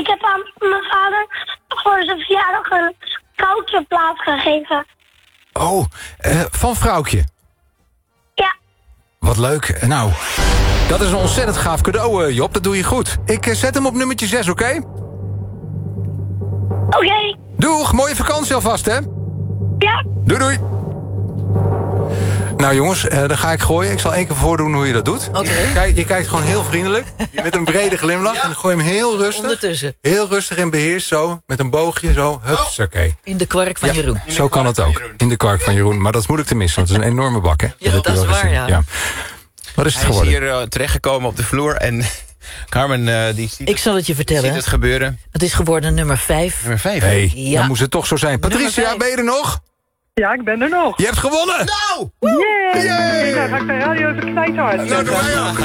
Ik heb aan mijn vader voor zijn verjaardag een koudje plaatsgegeven. Oh, van vrouwtje. Ja, Wat leuk. Nou, dat is een ontzettend gaaf cadeau, Job. Dat doe je goed. Ik zet hem op nummertje 6, oké? oké. Doeg, mooie vakantie alvast, hè? Ja, Doei, doei. Nou jongens, dan ga ik gooien. Ik zal 1 keer voordoen hoe je dat doet. Oké. Je kijkt gewoon heel vriendelijk. Met een brede glimlach. En dan gooi je hem heel rustig. Ondertussen. Heel rustig en beheerst zo. Met een boogje zo. Hupsakee. In de kwark van Jeroen. Zo kan het ook. In de kwark van Jeroen. Maar dat is moeilijk te missen. Want het is een enorme bak, hè? Ja, heb je dat is wel waar, gezien. ja. Wat is het Hij is geworden? hier terechtgekomen op de vloer en Carmen die ziet, Ik zal het je ziet vertellen. het gebeuren. Het is geworden nummer 5. Nummer 5. Hey, Ja. dan moest het toch zo zijn. Patricia, vijf. ben je er nog? Ja, ik ben er nog. Je hebt gewonnen! Nou! Yay! Nou, ga ik de radio even knijthard Nou, doe wij ook.